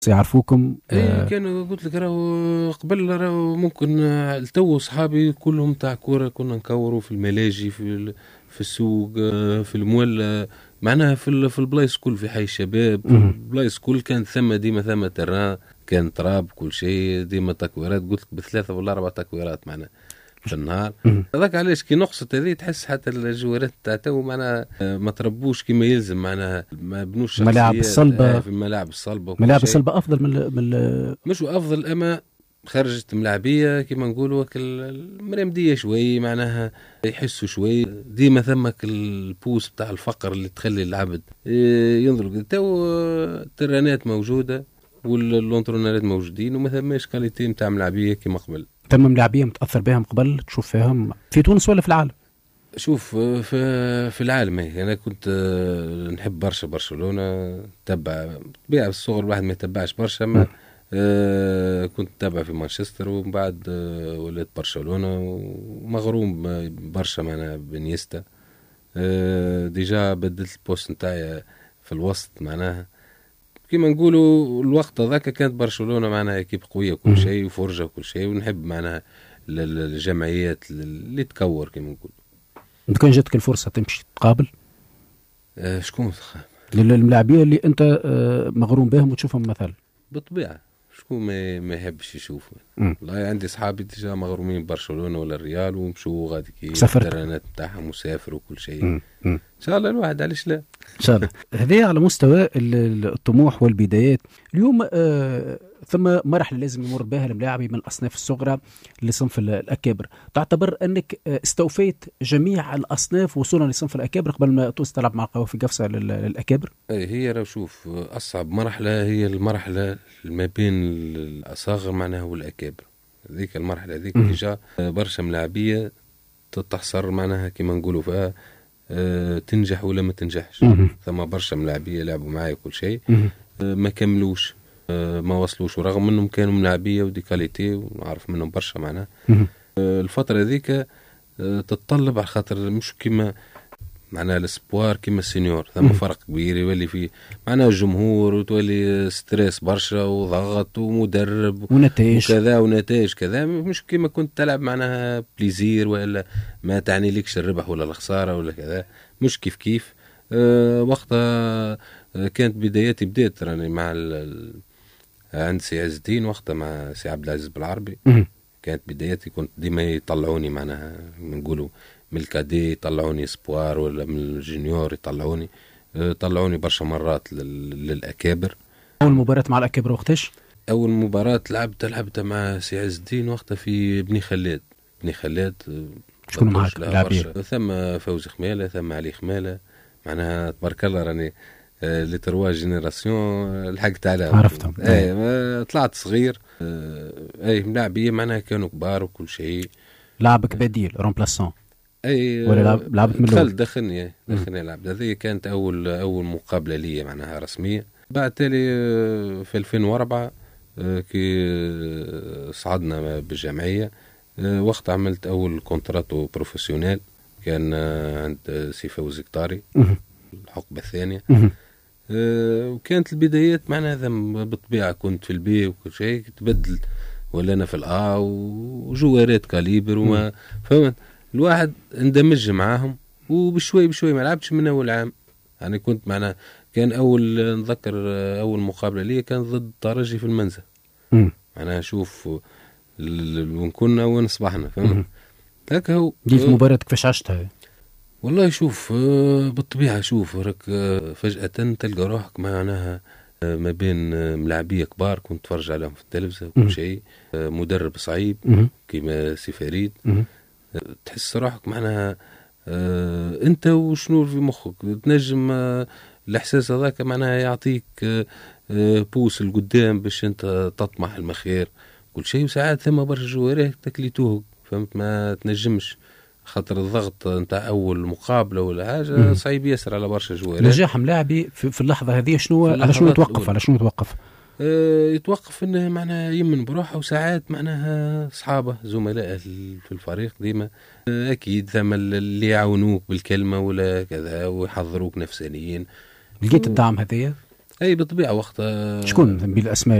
يعرفوكم؟ اي كانوا قلت لك راهو قبل راهو ممكن التو صحابي كلهم تاع كوره، كنا نكوروا في الملاجي في السوق، في المول، معناها في البلايص كل في حي الشباب، في البلايص كل كان ثم ديما ثم تران، كان تراب كل شيء، ديما تكويرات، قلت لك بثلاثه ولا اربع تكويرات معناها في النهار. هذاك علاش كي نقصت هذه تحس حتى الجوارات تاع تو معناها ما تربوش كما يلزم، معناها ما بنوش شخصيات. ملاعب الصلبة، في الملاعب الصلبة، ملاعب الصلبة أفضل مش أفضل، أما خرجت ملاعبية كما نقولوا المرمدية شوي، معناها يحسوا شوي ديما ثمك البوس بتاع الفقر اللي تخلي العبد ينظر. تو الترانات موجودة واللونترونات موجودين، وما ثماش كاليتي متاع ملاعبية كما قبل. تم ملاعبية متأثر بهم قبل تشوف فيهم في تونس ولا في العالم؟ شوف في العالم أنا كنت نحب برشا برشلونة، تبع طبيعة الصغر الواحد ما يتبعش برشا، ما كنت تابع في مانشستر، ومن بعد وليت برشلونة ومغروم برشا معنا بنيستا. ديجا بدلت البوست نتاعي في الوسط، معناها كما نقولوا الوقت ذاك كانت برشلونة معناها اكيب قوية وكل شيء وفرجة وكل شيء، ونحب معناها الجمعيات اللي تكور كما نقول. انت كان جاتك الفرصة تمشي تقابل شكون للملاعبية اللي انت مغروم بهم وتشوفهم مثلا؟ بالطبيعة شكون ما يحبش يشوف. والله عندي صحابي ديجا مغرومين برشلونة ولا الريال ومشوا غادي كي الدرانات نتاعهم مسافر وكل شيء. ان شاء الله الواحد علاش لا ان شاء الله. هذه على مستوى الطموح والبدايات. اليوم ثم مرحلة لازم يمر بها الملاعبي من الأصناف الصغرى لصنف الأكابر. تعتبر أنك استوفيت جميع الأصناف وصولا لصنف الأكابر قبل ما تلعب مع قوافي قفصة للأكابر؟ هي لو شوف أصعب مرحلة هي المرحلة ما بين الأصاغر معناها والأكابر. ذيك المرحلة ذيك ديجا برشا ملاعبية تحصر معناها كما نقولوا فيها تنجح ولا ما تنجحش. ثم برشا ملاعبية لعبوا معايا كل شيء ما كملوش، ما وصلوش، ورغم انهم كانوا ملاعبية ودي كاليتي ونعرف منهم برشا معناها. الفترة ذيك تتطلب على خاطر مش كما معناها الاسبوار كما السينيور، ثم فرق كبير يولي فيه معناها الجمهور، وتولي ستريس برشا وضغط ومدرب ونتائج وكذا ونتائج كذا، مش كما كنت تلعب معناها بليزير ولا ما تعني لكش الربح ولا الخسارة ولا كذا، مش كيف كيف. وقتها كانت بداياتي بديت راني مع عند سي عز الدين، وقتها مع سي عبد العزيز بالعربي. كانت بداياتي كنت ديما يطلعوني معناها نقولوا من الكادي يطلعوني اسبوار، ولا من الجونيور طلعوني برشا مرات للأكابر. أول مباراة مع الأكابر وقتاش؟ أول مباراة لعبتها مع سي عز الدين وقتها في بني خلاد. شكون معاك لاعبين؟ ثم فوزي خمالة، ثم علي خمالة، معناها تبارك الله راني لي تروا جينيراسيون لحقت عليهم، عرفتهم. طلعت صغير. ملاعبية معناها كانوا كبار وكل شيء. لعبك بديل رومبلاسون ولا لعبت من دخلني لعب. هذه كانت أول مقابلة لي معناها رسمية. بعد تالي في 2004 كي صعدنا بالجمعية، وقت عملت أول كونتراتو بروفيسيونيل، كان عند سي فوزي قطاري الحقبة الثانية. وكانت البدايات معنا هذا بالطبيعة، كنت في البي وكل شيء تبدل، ولا أنا في الآ وجوارات كاليبر وما فهمت. الواحد اندمج معاهم وبشوي بشوي، ما لعبتش من أول عام. يعني كنت معنا كان نذكر أول مقابلة لي كان ضد الترجي في المنزل. معناها شوف وين كنا وين صبحنا، فهمت. هكا هو دي المباراة كيفاش عشتها؟ والله شوف بالطبيعة، شوف راك فجأة تلقى روحك معناها ما بين ملاعبية كبار كنت تفرج عليهم في التلفزة وكل شيء، مدرب صعيب كيما سي فريد، تحس روحك معناها انت وشنور في مخك تنجم الاحساس هذاك معناها يعطيك بوس القدام باش انت تطمح المخير كل شيء. وساعات ثم برشا جوارح تكليتوه، فهمت، ما تنجمش خاطر الضغط نتاع اول مقابله ولا حاجه صعيب ياسر على برشا جوارح. نجاح ملاعبي في اللحظه هذه على شنو يتوقف؟ يتوقف انه معناها يمن بروحه، وساعات معناها اصحابه زملاء في الفريق ديما اكيد ثم اللي يعاونوك بالكلمه ولا كذا ويحضروك نفسانيين. لقيت الدعم هذايا؟ اي بالطبيعه وقتها. شكون بالاسماء